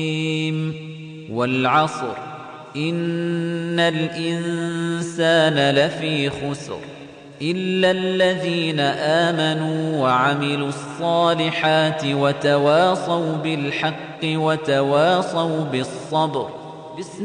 والعصر إن الإنسان لفي خسر إلا الذين آمنوا وعملوا الصالحات وتواصوا بالحق وتواصوا بالصبر